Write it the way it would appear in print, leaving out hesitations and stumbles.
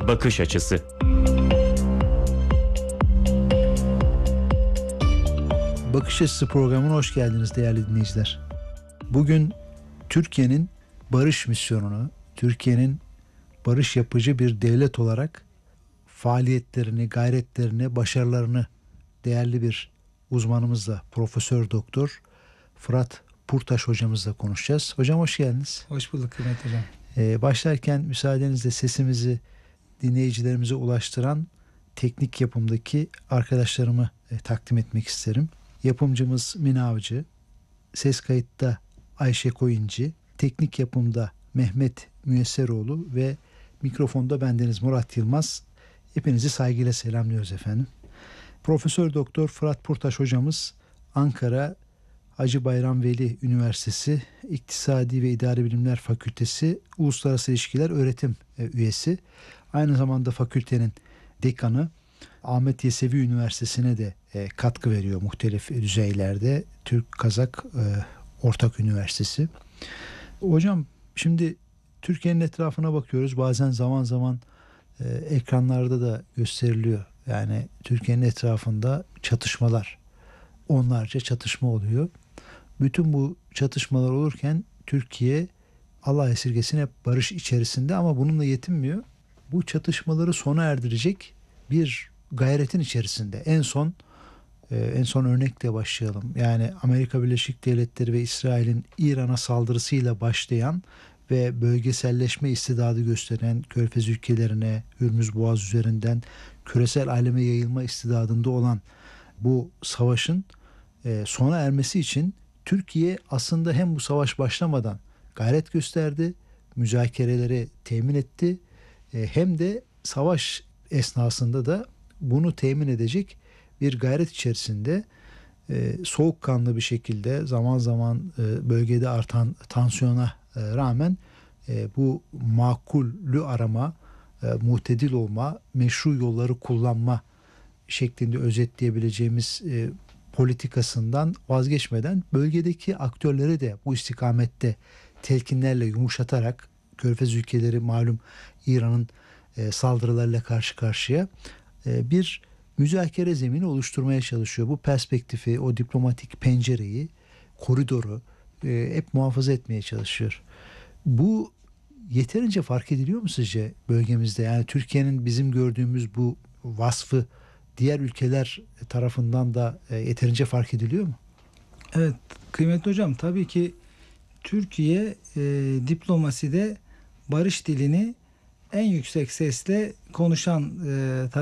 bakış açısı. Bakış Açısı programına hoş geldiniz değerli dinleyiciler. Bugün Türkiye'nin barış misyonunu, Türkiye'nin barış yapıcı bir devlet olarak faaliyetlerini, gayretlerini, başarılarını değerli bir uzmanımızla, Profesör Doktor Fırat Purtaş hocamızla konuşacağız. Hocam hoş geldiniz. Hoş bulduk Kıymet Hocam. Başlarken müsaadenizle sesimizi dinleyicilerimize ulaştıran teknik yapımdaki arkadaşlarımı takdim etmek isterim. Yapımcımız Mine Avcı, ses kayıtta Ayşe Koyuncu, teknik yapımda Mehmet Müyesseroğlu ve mikrofonda bendeniz Murat Yılmaz. Hepinizi saygıyla selamlıyoruz efendim. Profesör Doktor Fırat Purtaş hocamız Ankara Hacı Bayram Veli Üniversitesi İktisadi ve İdari Bilimler Fakültesi Uluslararası İlişkiler Öğretim Üyesi. Aynı zamanda fakültenin dekanı. Ahmet Yesevi Üniversitesi'ne de katkı veriyor muhtelif düzeylerde. Türk-Kazak Ortak Üniversitesi. Hocam şimdi Türkiye'nin etrafına bakıyoruz. Bazen zaman zaman ekranlarda da gösteriliyor. Yani Türkiye'nin etrafında çatışmalar, onlarca çatışma oluyor. Bütün bu çatışmalar olurken Türkiye Allah esirgesin hep barış içerisinde ama bununla yetinmiyor. Bu çatışmaları sona erdirecek bir gayretin içerisinde. En son örnekle başlayalım. Yani Amerika Birleşik Devletleri ve İsrail'in İran'a saldırısıyla başlayan ve bölgeselleşme istidadı gösteren Körfez ülkelerine, Hürmüz Boğaz üzerinden küresel aleme yayılma istidadında olan bu savaşın sona ermesi için Türkiye aslında hem bu savaş başlamadan gayret gösterdi, müzakereleri temin etti, hem de savaş esnasında da bunu temin edecek bir gayret içerisinde soğukkanlı bir şekilde zaman zaman bölgede artan tansiyona rağmen bu makullü arama, muhtedil olma, meşru yolları kullanma şeklinde özetleyebileceğimiz politikasından vazgeçmeden bölgedeki aktörleri de bu istikamette telkinlerle yumuşatarak, Körfez ülkeleri malum İran'ın saldırılarıyla karşı karşıya, bir müzakere zemini oluşturmaya çalışıyor. Bu perspektifi, o diplomatik pencereyi, koridoru hep muhafaza etmeye çalışıyor. Bu yeterince fark ediliyor mu sizce bölgemizde? Yani Türkiye'nin bizim gördüğümüz bu vasfı diğer ülkeler tarafından da yeterince fark ediliyor mu? Evet kıymetli hocam, tabii ki Türkiye diplomaside barış dilini en yüksek sesle konuşan